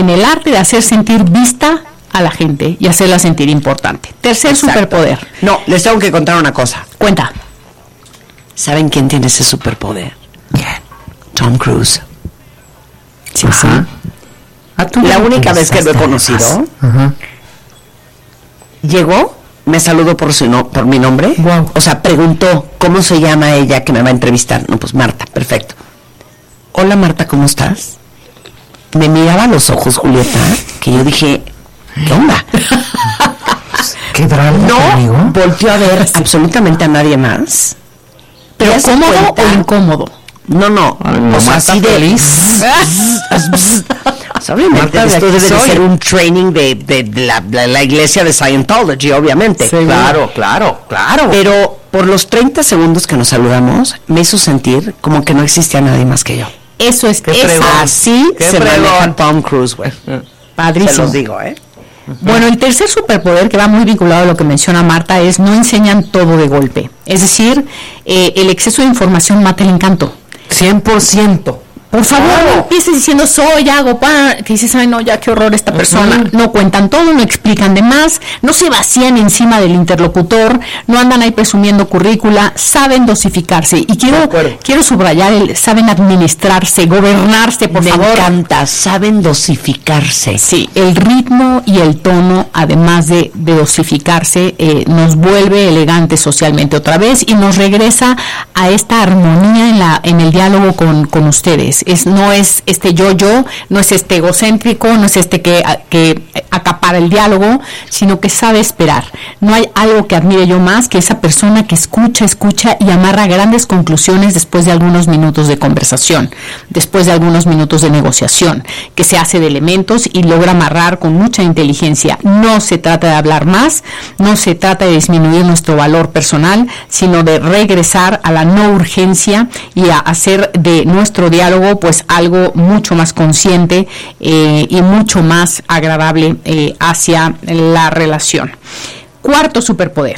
en el arte de hacer sentir vista a la gente y hacerla sentir importante. Tercer superpoder. No, les tengo que contar una cosa. Cuenta. ¿Saben quién tiene ese superpoder? ¿Quién? Tom Cruise. Sí, sí. La única vez que lo he conocido, llegó, me saludó por mi nombre. Wow. O sea, preguntó cómo se llama ella que me va a entrevistar. No, pues Marta, perfecto. Hola Marta, ¿cómo estás? Me miraba a los ojos, Julieta, que yo dije, ¿qué onda? ¿Qué drama? No volteó a ver absolutamente a nadie más. ¿Pero cómodo o incómodo? No, o sea, así de feliz. Obviamente esto debe de ser un training de la iglesia de Scientology, obviamente. Sí, claro. Pero por los 30 segundos que nos saludamos, me hizo sentir como que no existía nadie más que yo. Eso es así se maneja Tom Cruise, güey. Padrísimo. Se los digo, Bueno, el tercer superpoder que va muy vinculado a lo que menciona Marta es no enseñan todo de golpe. Es decir, el exceso de información mata el encanto. 100%. Por favor, no empieces diciendo soy, hago, que dices, ay no, ya qué horror esta persona. No cuentan todo, no explican de más, no se vacían encima del interlocutor, no andan ahí presumiendo currícula, saben dosificarse. Y quiero subrayar saben administrarse, gobernarse, por favor. Me encanta, saben dosificarse. Sí, el ritmo y el tono, además de dosificarse, nos vuelve elegantes socialmente otra vez y nos regresa a esta armonía en el diálogo con ustedes. No es este yo, no es este egocéntrico, no es este que acapara el diálogo, sino que sabe esperar. No hay algo que admire yo más que esa persona que escucha y amarra grandes conclusiones después de algunos minutos de conversación, después de algunos minutos de negociación, que se hace de elementos y logra amarrar con mucha inteligencia. No se trata de hablar más, no se trata de disminuir nuestro valor personal, sino de regresar a la no urgencia y a hacer de nuestro diálogo pues algo mucho más consciente y mucho más agradable hacia la relación. Cuarto superpoder.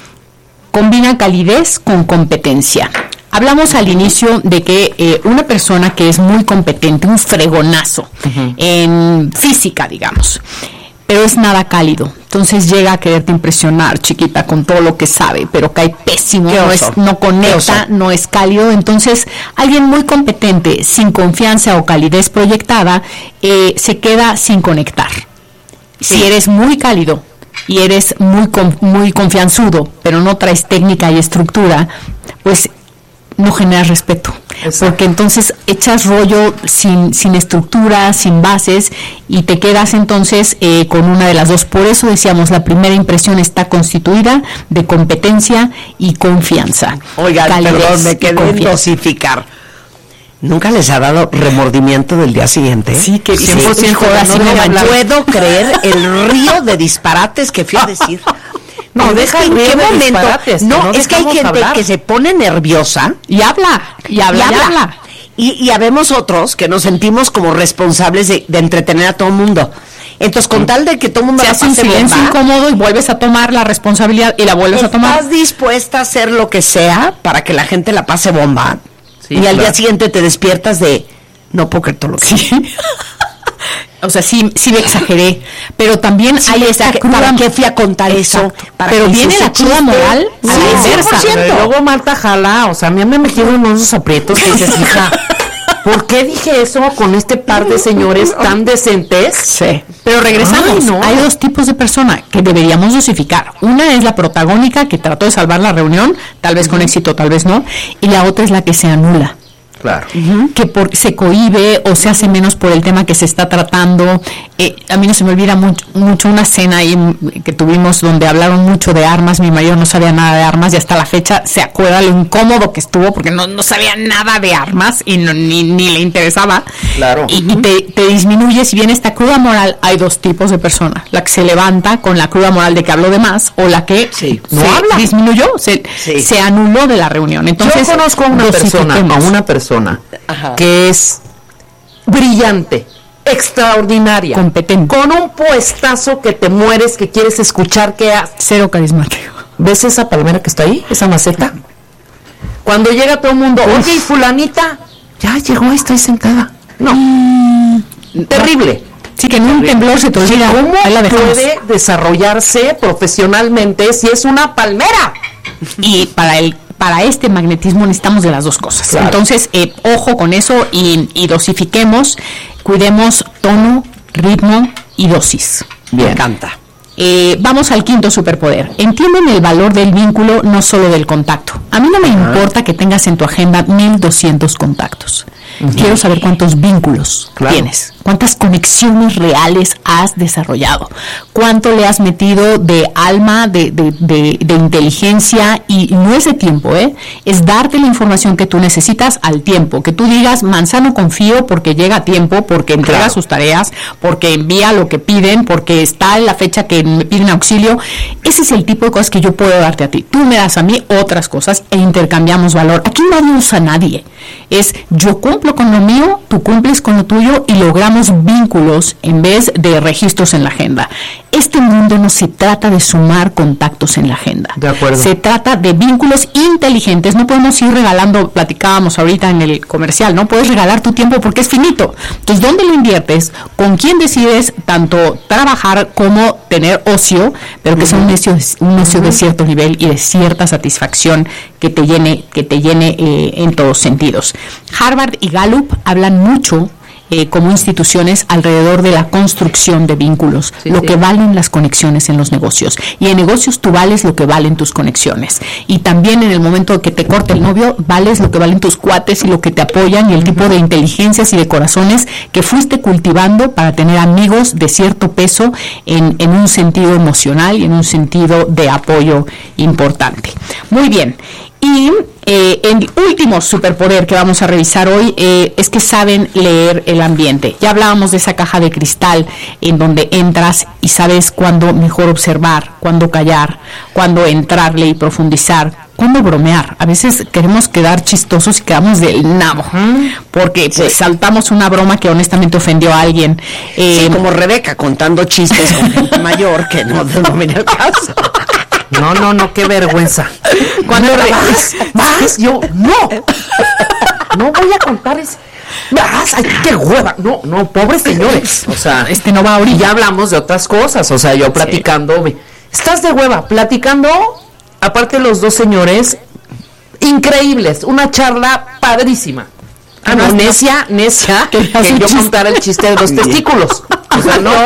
Combina calidez con competencia. Hablamos al inicio de que una persona que es muy competente, un fregonazo en física, digamos, pero es nada cálido. Entonces llega a quererte impresionar, chiquita, con todo lo que sabe, pero cae pésimo, no conecta, no es cálido. Entonces, alguien muy competente, sin confianza o calidez proyectada, se queda sin conectar. Sí. Si eres muy cálido y eres muy confianzudo, pero no traes técnica y estructura, pues no generas respeto. Exacto. Porque entonces echas rollo sin estructura, sin bases, y te quedas entonces con una de las dos. Por eso decíamos, la primera impresión está constituida de competencia y confianza. Oiga, perdón, me quedé en dosificar. ¿Nunca les ha dado remordimiento del día siguiente? Sí, que 100% no puedo creer el río de disparates que fui a decir. No, deja en qué momento. No, es que hay gente que se pone nerviosa y habla. Y habemos otros que nos sentimos como responsables de entretener a todo el mundo. Entonces, con tal de que todo el mundo se hace un silencio incómodo y vuelves a tomar la responsabilidad y la vuelves a tomar. ¿Estás dispuesta a hacer lo que sea para que la gente la pase bomba? Sí, y al día siguiente te despiertas de no puedo creer todo lo que O sea, sí me exageré, pero también hay esta cruda. ¿Para qué fui a contar eso? Pero viene la cruda moral a la inversa. Pero luego Marta jala, o sea, a mí me metieron unos aprietos que dices, hija, ¿por qué dije eso con este par de señores tan decentes? Sí. Pero regresamos. Hay dos tipos de persona que deberíamos dosificar. Una es la protagónica que trató de salvar la reunión, tal vez con éxito, tal vez no, y la otra es la que se anula. Claro. Que se cohíbe o se hace menos por el tema que se está tratando. A mí no se me olvida mucho una cena ahí que tuvimos donde hablaron mucho de armas. Mi marido no sabía nada de armas y hasta la fecha se acuerda lo incómodo que estuvo porque no sabía nada de armas y ni le interesaba. Claro. Y te disminuye. Si bien esta cruda moral, hay dos tipos de personas: la que se levanta con la cruda moral de que habló de más, o la que no habla, disminuyó, se anuló de la reunión. Entonces, yo conozco a una persona que es brillante, extraordinaria, competente, con un puestazo que te mueres, que quieres escuchar, que cero carismático. ¿Ves esa palmera que está ahí? Esa maceta. Cuando llega todo el mundo, oye, ¿y fulanita? Ya llegó, estoy sentada. No. Terrible. Sí, que en un temblor se te olvida. ¿Cómo Ahí la dejamos. puede desarrollarse profesionalmente si es una palmera? Y para este magnetismo necesitamos de las dos cosas. Claro. Entonces, ojo con eso y dosifiquemos, cuidemos tono, ritmo y dosis. Me encanta. Vamos al quinto superpoder. Entienden el valor del vínculo, no solo del contacto. A mí no me importa que tengas en tu agenda 1,200 contactos. Quiero saber cuántos vínculos tienes, cuántas conexiones reales has desarrollado, cuánto le has metido de alma, de inteligencia, y no es de tiempo, es darte la información que tú necesitas al tiempo, que tú digas, Manzano confío porque llega a tiempo, porque entrega sus tareas, porque envía lo que piden, porque está en la fecha que me piden auxilio. Ese es el tipo de cosas que yo puedo darte a ti. Tú me das a mí otras cosas e intercambiamos valor. Aquí nadie usa a nadie. Es yo cumplo con lo mío, tú cumples con lo tuyo y logramos vínculos en vez de registros en la agenda. Este mundo no se trata de sumar contactos en la agenda. De acuerdo. Se trata de vínculos inteligentes. No podemos ir regalando, platicábamos ahorita en el comercial, no puedes regalar tu tiempo porque es finito. Entonces, ¿dónde lo inviertes? ¿Con quién decides tanto trabajar como tener ocio, pero que sea un ocio de cierto nivel y de cierta satisfacción que te llene en todos sentidos? Harvard y Gallup hablan mucho como instituciones alrededor de la construcción de vínculos, que valen las conexiones en los negocios, y en negocios tú vales lo que valen tus conexiones, y también en el momento que te corte el novio vales lo que valen tus cuates y lo que te apoyan y el tipo de inteligencias y de corazones que fuiste cultivando para tener amigos de cierto peso en un sentido emocional y en un sentido de apoyo importante. Muy bien. Y el último superpoder que vamos a revisar hoy es que saben leer el ambiente. Ya hablábamos de esa caja de cristal en donde entras y sabes cuándo mejor observar, cuándo callar, cuándo entrarle y profundizar, cuándo bromear. A veces queremos quedar chistosos y quedamos del nabo, porque pues saltamos una broma que honestamente ofendió a alguien. Sí, como Rebeca contando chistes con gente mayor que no viene al caso. No, qué vergüenza. Cuando vas, yo, no voy a contar eso. Vas, ay, qué hueva. No, pobres señores. O sea, no va ahorita. Y ya hablamos de otras cosas. O sea, yo platicando. Estás de hueva, platicando. Aparte los dos señores, increíbles. Una charla padrísima. Necia, que yo contara el chiste de los testículos. O sea, no.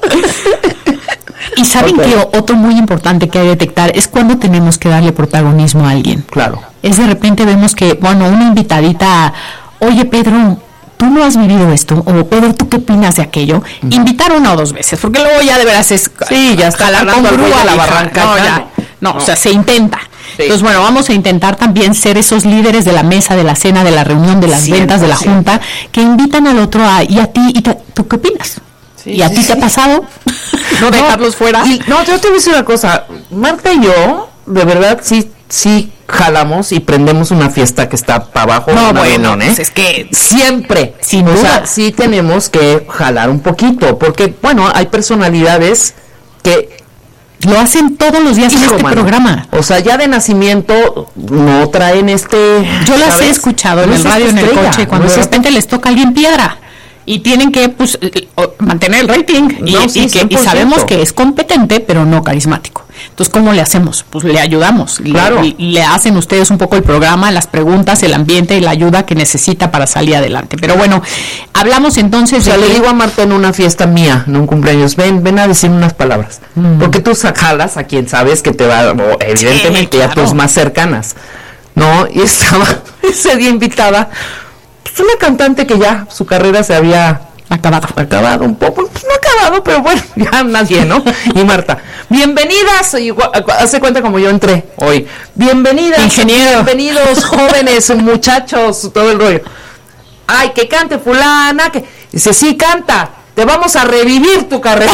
Y saben que otro muy importante que hay que detectar es cuando tenemos que darle protagonismo a alguien. Claro. Es de repente vemos que, una invitadita, oye Pedro, tú no has vivido esto, o Pedro, ¿tú qué opinas de aquello? Invitar una o dos veces, porque luego ya de veras es... Sí, ya está jalar con grúa a la barranca. No, o sea, se intenta. Sí. Entonces, vamos a intentar también ser esos líderes de la mesa, de la cena, de la reunión, de las ventas, de la junta, que invitan al otro y a ti, ¿tú qué opinas? Sí, ¿y a ti te ha pasado? No dejarlos fuera. Yo te voy a decir una cosa. Marta y yo, de verdad, sí jalamos y prendemos una fiesta que está para abajo. Pues es que siempre. Sin duda. O sea, sí tenemos que jalar un poquito, porque, hay personalidades que lo hacen todos los días en este programa. O sea, ya de nacimiento no traen Yo las he escuchado en el radio, en el coche, cuando de repente les toca a alguien piedra. Y tienen que mantener el rating y sabemos que es competente pero no carismático. Entonces, ¿cómo le hacemos? Pues le ayudamos. Claro. Le hacen ustedes un poco el programa, las preguntas, el ambiente y la ayuda que necesita para salir adelante. Pero hablamos entonces le digo a Marta en una fiesta mía, en un cumpleaños, ven a decir unas palabras. Porque tú jalas a quien sabes que te va, evidentemente, a tus más cercanas. Y estaba ese día invitada una cantante que ya su carrera se había acabado un poco, pues no acabado, pero bueno, ya nadie, ¿no? Y Marta, bienvenidas, hace cuenta como yo entré hoy, bienvenidas, ingeniero, bienvenidos jóvenes, muchachos, todo el rollo. Ay, que cante fulana, que dice, sí, canta, te vamos a revivir tu carrera.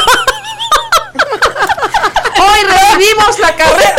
Hoy revivimos la carrera.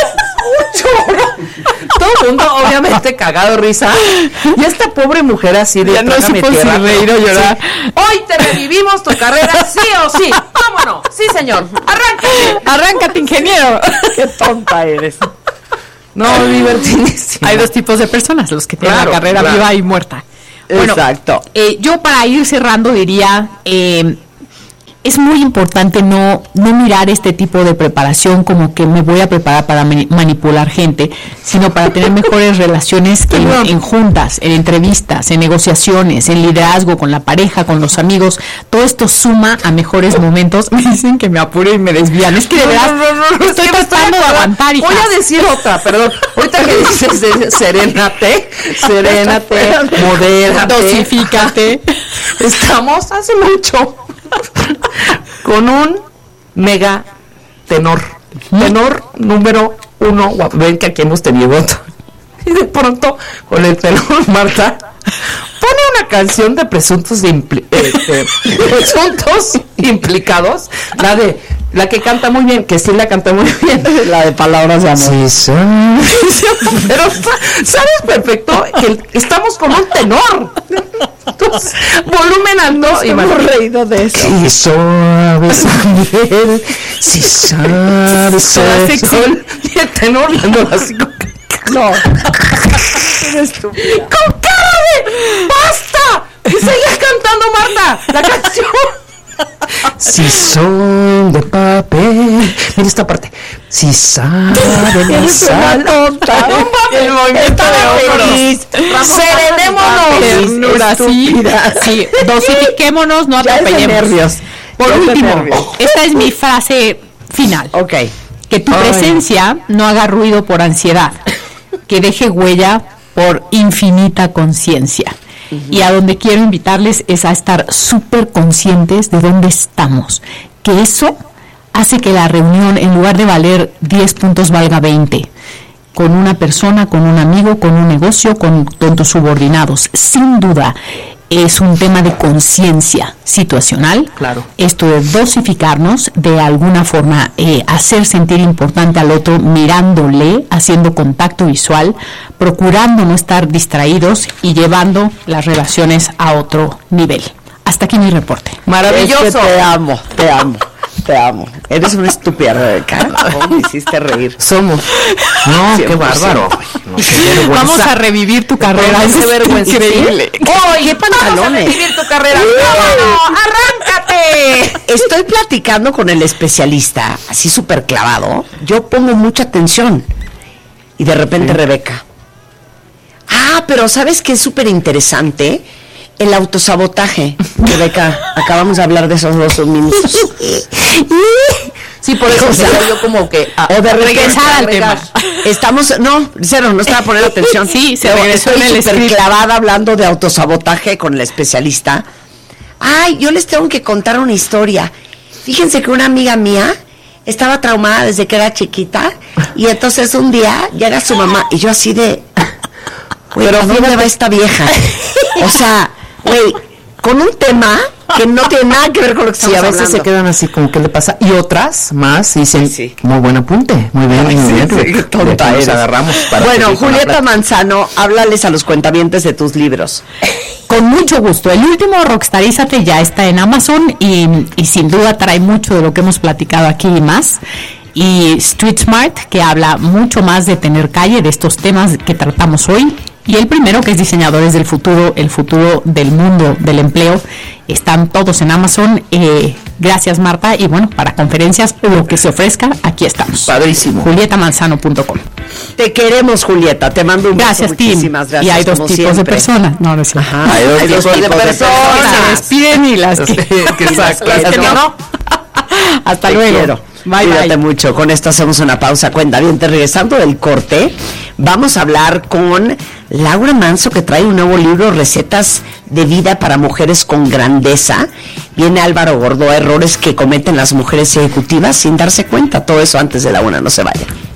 Todo el mundo obviamente cagado de risa. Y esta pobre mujer así de ya no supo si reír o llorar. Sí. Hoy te revivimos tu carrera, sí o sí. Vámonos, sí señor. Arráncate, ingeniero. Qué tonta eres. Divertidísimo. Hay dos tipos de personas, los que tienen la carrera viva y muerta. Exacto. Yo para ir cerrando diría es muy importante no mirar este tipo de preparación como que me voy a preparar para manipular gente, sino para tener mejores relaciones en juntas, en entrevistas, en negociaciones, en liderazgo con la pareja, con los amigos. Todo esto suma a mejores momentos. Me dicen que me apure y me desvían. Es que de verdad estoy tratando de aguantar, hijas. Voy a decir otra, perdón. Ahorita que dices serénate, modérate, dosifícate. Estamos hace mucho con un mega tenor número 1, ven que aquí hemos tenido otro, y de pronto con el tenor Marta pone una canción de presuntos implicados, la que canta muy bien, que sí la canta muy bien, la de Palabras de Amor. Sí, pero sabes perfecto que estamos con un tenor. Entonces, volumen alto y hemos reído de eso. Qué suave Samuel, si sabes sol. Y el tenor viéndolo así como que... No. Estúpida. ¡Con cara de ¡basta! Y seguía cantando Marta la canción. Si son de papel. Mira esta parte. Si saben la sal. El movimiento de hombros. Serenémonos. Sí, dosifiquémonos, no atropellemos. Por último, esta es mi frase final. Ok. Que tu presencia no haga ruido por ansiedad, que deje huella por infinita conciencia. Y a donde quiero invitarles es a estar súper conscientes de dónde estamos, que eso hace que la reunión, en lugar de valer 10 puntos, valga 20, con una persona, con un amigo, con un negocio, con tus subordinados. Sin duda es un tema de conciencia situacional. Claro. Esto de dosificarnos, de alguna forma hacer sentir importante al otro, mirándole, haciendo contacto visual, procurando no estar distraídos y llevando las relaciones a otro nivel. Hasta aquí mi reporte. Maravilloso. Es que te amo. Eres una estúpida, Rebeca. Me hiciste reír. Somos. No, 100%. Qué bárbaro. No, vamos a revivir tu carrera. Es vergüenza. Increíble. ¡Oye, pantalones! Vamos a revivir tu carrera. ¡Vámonos! ¡Arráncate! Estoy platicando con el especialista, así súper clavado. Yo pongo mucha atención. Y de repente, Rebeca. Pero ¿sabes qué es súper interesante? El autosabotaje. Rebeca, acabamos de hablar de esos 2 minutos. Sí, por eso yo como que... o de regresar al tema. No estaba poniendo atención. Sí, se regresó en el súper clavada hablando de autosabotaje con el especialista. Yo les tengo que contar una historia. Fíjense que una amiga mía estaba traumada desde que era chiquita y entonces un día llega su mamá y yo así de... Pero ¿dónde va esta vieja? O sea... Güey, con un tema que no tiene nada que ver con lo que estamos hablando. Sí, a veces se quedan así como ¿qué le pasa? Y otras más dicen, muy buen apunte, muy bien, muy bien. Tonta eres. Agarramos para bueno, Julieta Manzano, háblales a los cuentavientes de tus libros. Con mucho gusto. El último, Rockstarízate, ya está en Amazon y sin duda trae mucho de lo que hemos platicado aquí y más. Y Street Smart, que habla mucho más de tener calle, de estos temas que tratamos hoy. Y el primero, que es Diseñadores del Futuro, el futuro del mundo del empleo, están todos en Amazon. Gracias, Marta. Y bueno, para conferencias, lo que se ofrezca, aquí estamos. Padrísimo. JulietaManzano.com. Te queremos, Julieta. Te mando un beso. Gracias, Muchísimas gracias. Y hay 2 tipos de personas. No es cierto. Hay 2 tipos de personas. Se despiden y las que no. Hasta luego. Quiero. Cuídate mucho. Con esto hacemos una pausa. Cuenta bien, regresando del corte, vamos a hablar con Laura Manso, que trae un nuevo libro, Recetas de Vida para Mujeres con Grandeza. Viene Álvaro Gordoa, errores que cometen las mujeres ejecutivas sin darse cuenta. Todo eso antes de la 1. No se vayan.